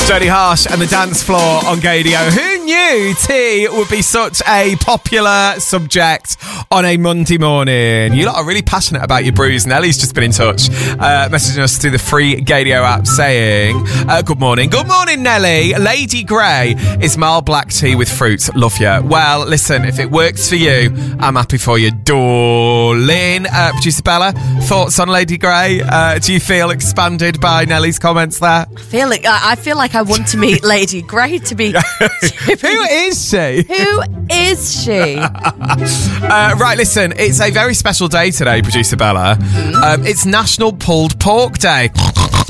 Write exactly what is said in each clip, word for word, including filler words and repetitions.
Jodie Harsh and the dance floor on Gaydio. Who knew tea would be such a popular subject on a Monday morning? You lot are really passionate about your brews. Nellie's just been in touch, uh, messaging us through the free Gaydio app saying, uh, good morning. Good morning, Nellie. Lady Grey is mild black tea with fruit. Love you. Well, listen, if it works for you, I'm happy for you, darling. Uh, Producer Bella, thoughts on Lady Grey? Uh, do you feel expanded by Nellie's comments there? I feel like, I feel like I want to meet Lady Grey, to be... to be Who is she? Who is she? uh, right, listen, it's a very special day today, Producer Bella. Mm. Um, it's National Pulled Pork Day. Do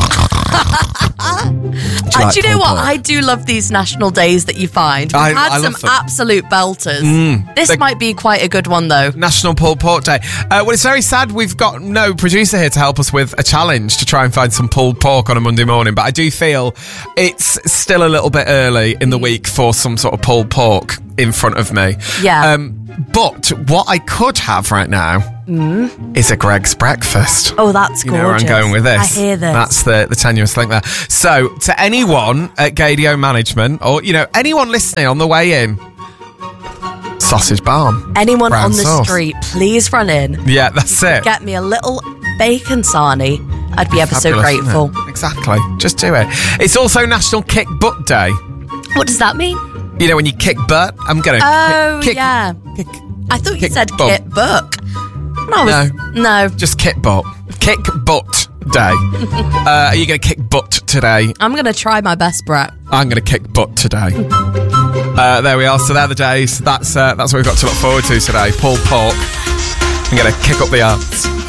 you, like uh, do you know what? Pork? I do love these national days that you find. We've I, had I some them. absolute belters. Mm, this they, might be quite a good one, though. National Pulled Pork Day. Uh, well, it's very sad we've got no producer here to help us with a challenge to try and find some pulled pork on a Monday morning, but I do feel it's still a little bit early in the week for some sort of pulled pork in front of me. Yeah. Um, but what I could have right now mm. is a Greg's breakfast. Oh, that's gorgeous. You know where I'm going with this. I hear this. That's the, the tenuous link there. So, to anyone at Gaydio Management, or, you know, anyone listening on the way in, sausage balm. Anyone brown on the sauce. street, please run in. Yeah, that's it. Get me a little bacon sarnie. I'd be ever so Fabulous, grateful. isn't it? Exactly. Just do it. It's also National Kick Butt Day. What does that mean? You know, when you kick butt, I'm going to Oh, kick, yeah. Kick, I thought you kick said bum. kit book. No, No. no. Just kick butt. Kick butt day. uh, are you going to kick butt today? I'm going to try my best, Brett. I'm going to kick butt today. uh, there we are. So they're the days. That's uh, that's what we've got to look forward to today. Pulled pork. I'm going to kick up the arts.